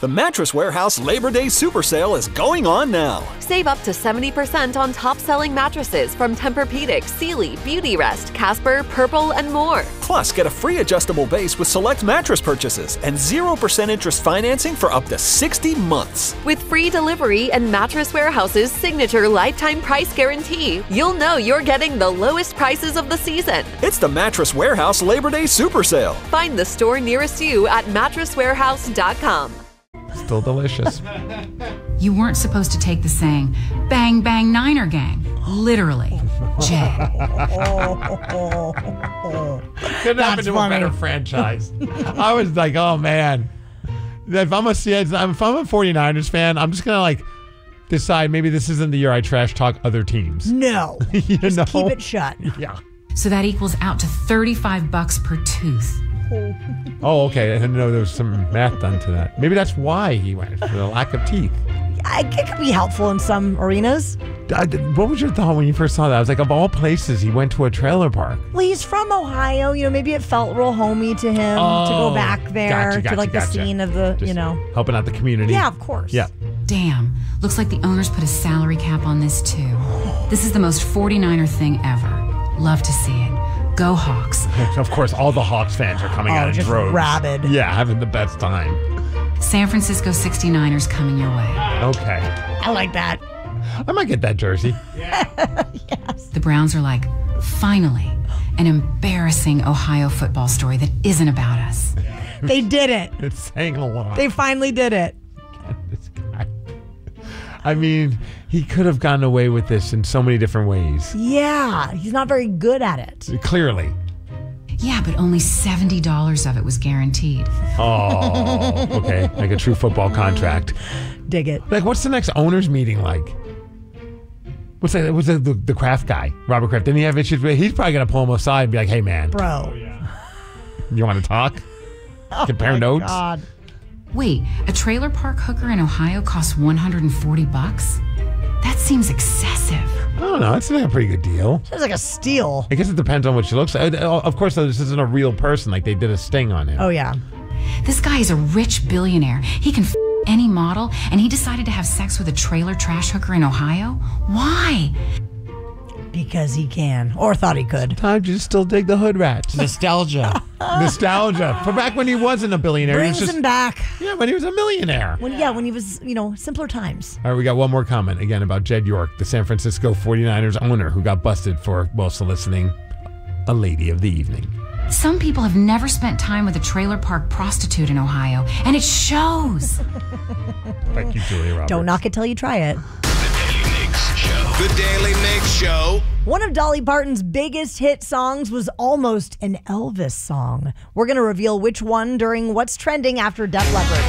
The Mattress Warehouse Labor Day Super Sale is going on now. Save up to 70% on top-selling mattresses from Tempur-Pedic, Sealy, Beautyrest, Casper, Purple, and more. Plus, get a free adjustable base with select mattress purchases and 0% interest financing for up to 60 months. With free delivery and Mattress Warehouse's signature lifetime price guarantee, you'll know you're getting the lowest prices of the season. It's the Mattress Warehouse Labor Day Super Sale. Find the store nearest you at mattresswarehouse.com. Still delicious. You weren't supposed to take the saying, bang, bang, Niner gang. Literally. Jay. Couldn't happen to a better franchise. I was like, oh, man. If I'm a 49ers fan, I'm just going to decide maybe this isn't the year I trash talk other teams. No. Just keep it shut. Yeah. So that equals out to $35 per tooth. Oh, okay. I didn't know there was some math done to that. Maybe that's why he went, for the lack of teeth. It could be helpful in some arenas. What was your thought when you first saw that? I was like, of all places, he went to a trailer park. Well, he's from Ohio. Maybe it felt real homey to him to go back there to the scene of the, Just helping out the community. Yeah, of course. Yeah. Damn. Looks like the owners put a salary cap on this, too. This is the most 49er thing ever. Love to see it. Go Hawks. Of course, all the Hawks fans are coming out in just droves. rabid. Yeah, having the best time. San Francisco 69ers coming your way. Okay. I like that. I might get that jersey. Yes. The Browns are like, finally, an embarrassing Ohio football story that isn't about us. They did it. It's saying a lot. They finally did it. This guy. I mean, he could have gotten away with this in so many different ways. Yeah, he's not very good at it. Clearly. Yeah, but only $70 of it was guaranteed. Oh, okay. Like a true football contract. Dig it. What's the next owners meeting like? What's that? Was the Kraft guy, Robert Kraft? Didn't he have issues with? He's probably gonna pull him aside and be like, "Hey, man, bro, you want to talk? Compare notes." God. Wait, a trailer park hooker in Ohio costs $140? That seems excessive. I don't know. It's a pretty good deal. Sounds like a steal. I guess it depends on what she looks like. Of course, though, this isn't a real person. Like, they did a sting on him. Oh, yeah. This guy is a rich billionaire. He can any model, and he decided to have sex with a trailer trash hooker in Ohio? Why? Because he can. Or thought he could. Sometimes you still dig the hood rats. Nostalgia. Nostalgia. For back when he wasn't a billionaire. Brings him back. Yeah, when he was a millionaire. When he was, simpler times. All right, we got one more comment, again, about Jed York, the San Francisco 49ers owner who got busted for, soliciting a lady of the evening. Some people have never spent time with a trailer park prostitute in Ohio, and it shows. Thank you, Julia Roberts. Don't knock it till you try it. The Daily Mix Show. One of Dolly Parton's biggest hit songs was almost an Elvis song. We're going to reveal which one during What's Trending after Def Leppard.